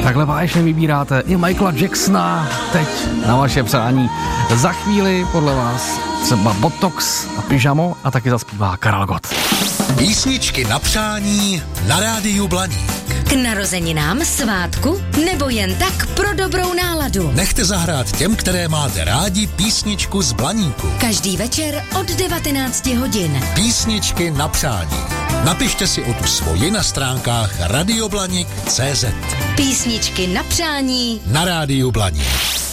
Takhle vážně vybíráte i Michaela Jacksona teď na vaše přání. Za chvíli podle vás třeba Botox a pyžamo a taky zaspívá Karel Gott. Písničky na přání na rádiu Blaník. K narozeninám, svátku nebo jen tak pro dobrou náladu. Nechte zahrát těm, které máte rádi, písničku z Blaníku. Každý večer od 19 hodin. Písničky na přání. Napište si o tu svoji na stránkách radioblanik.cz. Písničky na přání Na rádiu Blaník.